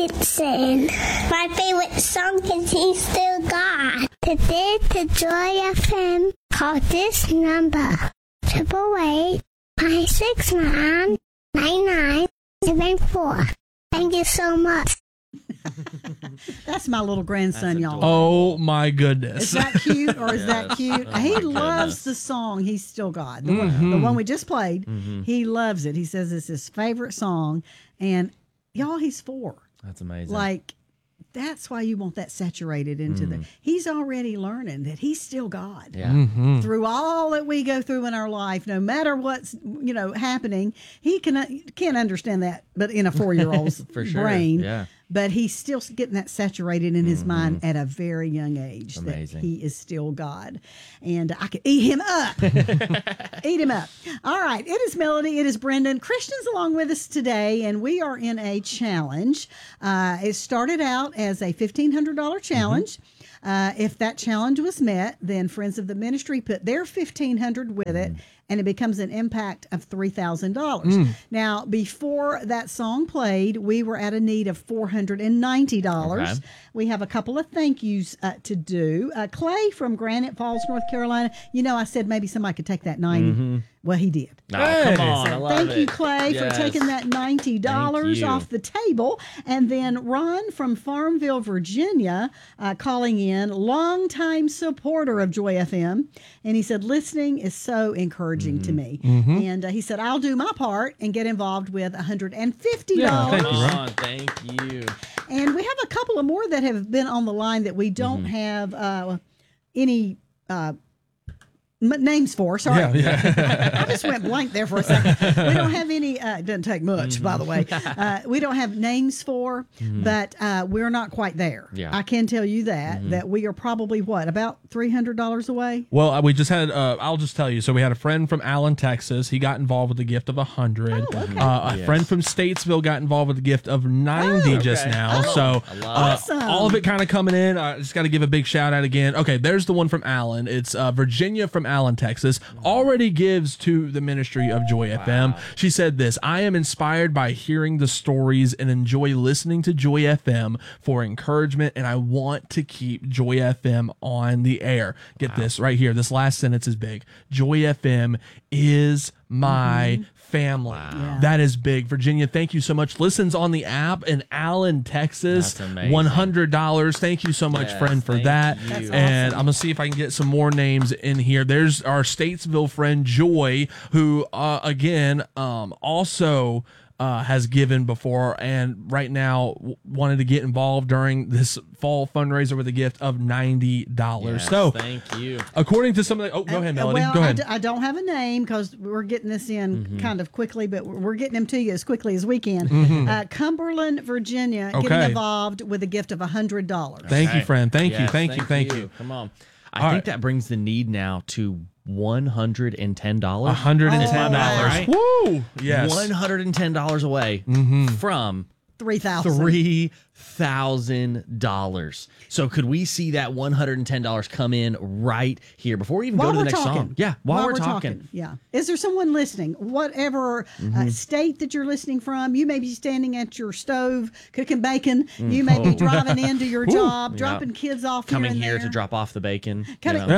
Davidson. My favorite song is He's Still God. Today to Joy FM. Call this number 888-569-9974. Thank you so much. That's my little grandson, y'all. Oh my goodness. Is that cute or is that cute? He loves the song He's Still God. The one we just played. He loves it. He says it's his favorite song. And y'all, he's 4. That's amazing. Like, that's why you want that saturated into the. He's already learning that he's still God. Yeah. Through all that we go through in our life, no matter what's happening, he can't understand that, but in a 4-year-old's For sure. brain. Yeah. But he's still getting that saturated in his mind at a very young age. Amazing. That he is still God. And I could eat him up. Eat him up. All right. It is Melody. It is Brendan. Christian's along with us today, and we are in a challenge. It started out as a $1,500 challenge. If that challenge was met, then Friends of the Ministry put their $1,500 with it, and it becomes an impact of $3,000. Now, before that song played, we were at a need of $490. Okay. We have a couple of thank yous to do. Clay from Granite Falls, North Carolina. I said maybe somebody could take that 90. Well, he did. Oh, come on. I love Thank you, it. Clay, Yes. for taking that $90 Thank you. off the table. And then Ron from Farmville, Virginia, calling in, longtime supporter of Joy FM. And he said, listening is so encouraging to me. And he said, I'll do my part and get involved with $150. Yeah, thank Come you, Ron. on. Thank you. And we have a couple of more that have been on the line that we don't have any names for. Sorry. I just went blank there for a second. We don't have any, it doesn't take much, by the way. We don't have names for, but we're not quite there. Yeah. I can tell you that we are probably, about $300 away? Well, we just had, I'll just tell you. So we had a friend from Allen, Texas. He got involved with the gift of 100. A friend from Statesville got involved with the gift of 90 just now. So Awesome. all of it kind of coming in. I just got to give a big shout out again. Okay, there's the one from Allen. It's Virginia from Allen, Texas. Already gives to the ministry of Joy FM. She said this: I am inspired by hearing the stories and enjoy listening to Joy FM for encouragement, and I want to keep Joy FM on the air. Get this right here. This last sentence is big. Joy FM is my family. That is big. Virginia, thank you so much. Listens on the app in Allen, Texas. That's amazing. $100. Thank you so much, friend, for thank that. you. That's And awesome. I'm going to see if I can get some more names in here. There's our Statesville friend, Joy, who, again, also has given before and right now wanted to get involved during this fall fundraiser with a gift of $90. Yes, So, thank you. according to some of the... Oh, go ahead, Melody. Well, Go ahead. I don't have a name because we're getting this in kind of quickly, but we're getting them to you as quickly as we can. Cumberland, Virginia, getting Okay. involved with a gift of $100. Thank you, friend. Thank you. Yes, Thank you. Come on. All I think right. that brings the need now to $110. $110. Right? Woo! Yes. $110 away from $3,000. $3,000. So could we see that $110 come in right here before we even go to the we're next talking. song? Yeah, while we're talking. Yeah. Is there someone listening? Whatever state that you're listening from, you may be standing at your stove cooking bacon. You may be driving into your job, dropping kids off Coming here here and to there. drop off the bacon. Kinda- you know.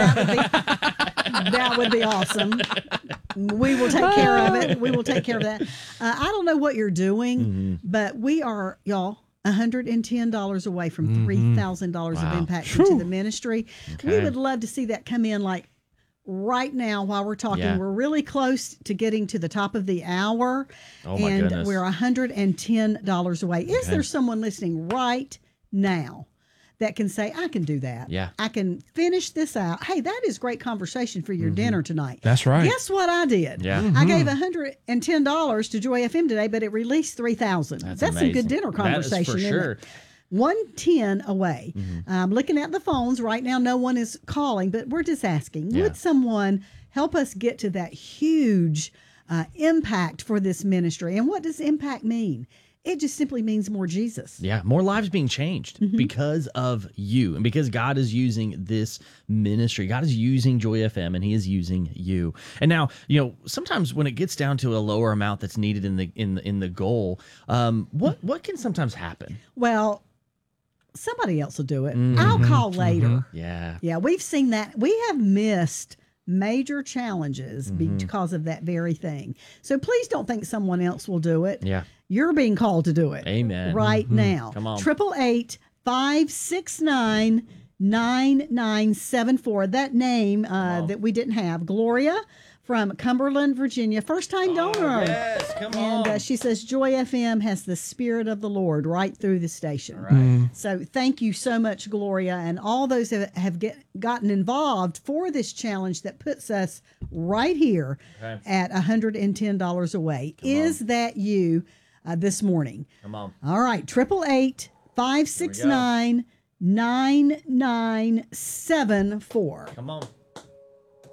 that would be awesome. We will take care of it. We will take care of that. I don't know what you're doing, but we are, y'all, $110 away from $3,000 of impact into the ministry. We would love to see that come in like right now while we're talking. Yeah. We're really close to getting to the top of the hour, Oh, my and goodness. we're $110 away. Is there someone listening right now that can say, I can do that? Yeah. I can finish this out. Hey, that is great conversation for your dinner tonight. That's right. Guess what I did? Yeah. I gave $110 to Joy FM today, but it released $3,000. That's some amazing. good dinner conversation. That is for isn't sure. it? 110 away. I'm looking at the phones right now. No one is calling, but we're just asking, Yeah. would someone help us get to that huge impact for this ministry? And what does impact mean? It just simply means more Jesus. Yeah, more lives being changed because of you and because God is using this ministry. God is using Joy FM and he is using you. And now, sometimes when it gets down to a lower amount that's needed in the goal, what can sometimes happen? Well, somebody else will do it. I'll call later. Yeah. Yeah, we've seen that. We have missed major challenges because of that very thing. So please don't think someone else will do it. Yeah. You're being called to do it. Amen. Right now. Come on. 888-569-9974. That name that we didn't have. Gloria from Cumberland, Virginia. First time donor. Yes, come on. And she says Joy FM has the Spirit of the Lord right through the station. Right. So thank you so much, Gloria, and all those that have gotten involved for this challenge that puts us right here at $110 away. Is that you this morning? Come on. All right, 888-569-9974. Come on.